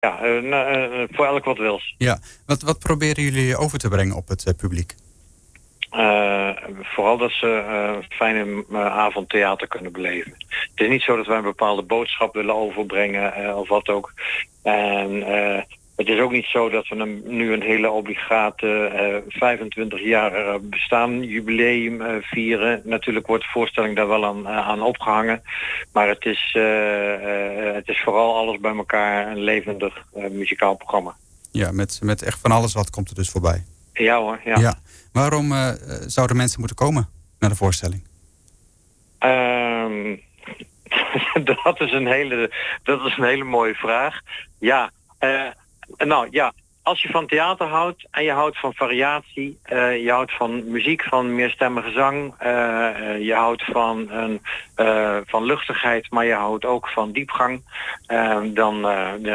Voor elk wat wils. Ja, wat proberen jullie over te brengen op het publiek? Vooral dat ze een fijne avond theater kunnen beleven. Het is niet zo dat wij een bepaalde boodschap willen overbrengen of wat ook. En het is ook niet zo dat we nu een hele obligate 25 jaar bestaan jubileum vieren. Natuurlijk wordt de voorstelling daar wel aan opgehangen. Maar het is vooral alles bij elkaar een levendig muzikaal programma. Ja, met echt van alles wat komt er dus voorbij. Ja hoor, ja. Waarom zouden mensen moeten komen naar de voorstelling? Dat is een hele mooie vraag. Ja, als je van theater houdt en je houdt van variatie, je houdt van muziek, van meerstemmige zang, je houdt van luchtigheid, maar je houdt ook van diepgang, dan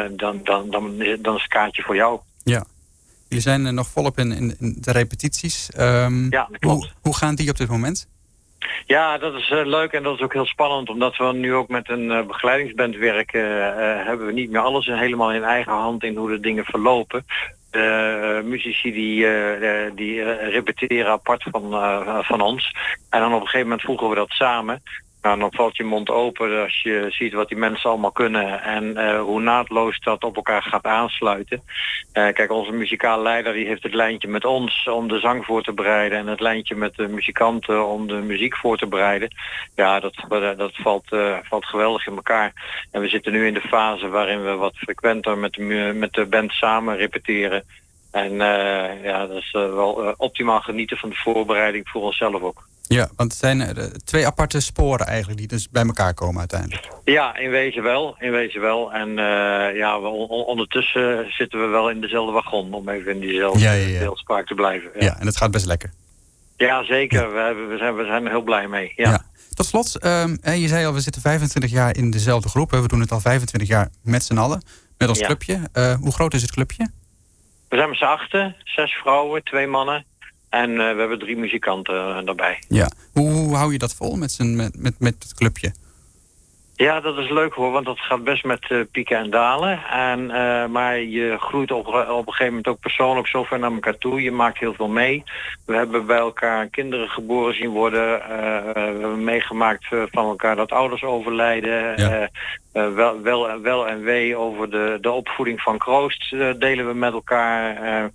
is het kaartje voor jou. Ja. Jullie zijn nog volop in de repetities. Ja, dat klopt. Hoe gaan die op dit moment? Ja, dat is leuk en dat is ook heel spannend. Omdat we nu ook met een begeleidingsband werken, hebben we niet meer alles helemaal in eigen hand in hoe de dingen verlopen. Muzici die repeteren apart van ons. En dan op een gegeven moment voegen we dat samen. Nou, dan valt je mond open als je ziet wat die mensen allemaal kunnen en hoe naadloos dat op elkaar gaat aansluiten. Kijk, onze muzikale leider die heeft het lijntje met ons om de zang voor te bereiden en het lijntje met de muzikanten om de muziek voor te bereiden. Ja, dat valt geweldig in elkaar. En we zitten nu in de fase waarin we wat frequenter met de band samen repeteren. En dat is wel optimaal genieten van de voorbereiding voor onszelf ook. Ja, want het zijn 2 aparte sporen eigenlijk die dus bij elkaar komen uiteindelijk. Ja, in wezen wel. En ondertussen zitten we wel in dezelfde wagon, om even in diezelfde beeldspraak te blijven. Ja, en het gaat best lekker. Ja, zeker. Ja. We zijn er heel blij mee. Ja. Tot slot, je zei al, we zitten 25 jaar in dezelfde groep. We doen het al 25 jaar met z'n allen, met ons clubje. Hoe groot is het clubje? We zijn met z'n 8, 6 vrouwen, 2 mannen. En we hebben 3 muzikanten daarbij. Ja. Hoe hou je dat vol met het clubje? Ja, dat is leuk hoor, want dat gaat best met pieken en dalen. Maar je groeit op een gegeven moment ook persoonlijk zo ver naar elkaar toe. Je maakt heel veel mee. We hebben bij elkaar kinderen geboren zien worden. We hebben meegemaakt van elkaar dat ouders overlijden. Ja. Wel en wee over de opvoeding van Kroost delen we met elkaar.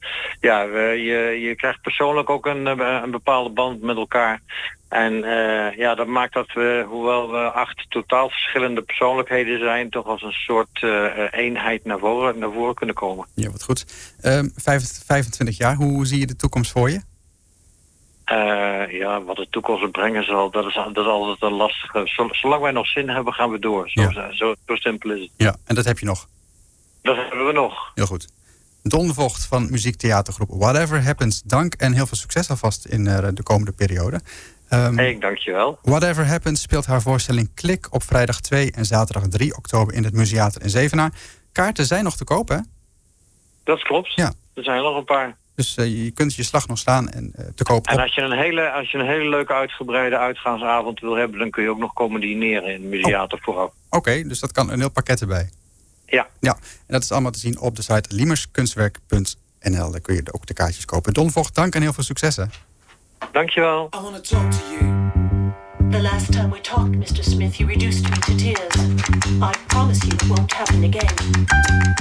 Je krijgt persoonlijk ook een bepaalde band met elkaar. En dat maakt dat we, hoewel we 8 totaal verschillende persoonlijkheden zijn, toch als een soort eenheid naar voren kunnen komen. Ja, wat goed. 25 jaar, hoe zie je de toekomst voor je? Wat de toekomst brengen zal, dat is altijd een lastige. Zolang wij nog zin hebben, gaan we door. Zo simpel is het. Ja, en dat heb je nog? Dat hebben we nog. Heel goed. Don Vocht van muziektheatergroep Whatever Happens. Dank en heel veel succes alvast in de komende periode. Dankjewel. Whatever Happens speelt haar voorstelling Klik op vrijdag 2 en zaterdag 3 oktober in het Museater in Zevenaar. Kaarten zijn nog te koop, hè? Dat klopt. Ja. Er zijn nog een paar. Dus je kunt je slag nog slaan en te koop. En als je een hele leuke uitgebreide uitgaansavond wil hebben, dan kun je ook nog komen dineren in het Museater vooraf. Oké, dus dat kan een heel pakket erbij. Ja. En dat is allemaal te zien op de site liemerskunstwerk.nl. Daar kun je ook de kaartjes kopen. Don Vocht, dank en heel veel succes, hè. Dankjewel. I want to talk to you. The last time we talked, Mr. Smith, you reduced me to tears. I promise you it won't happen again.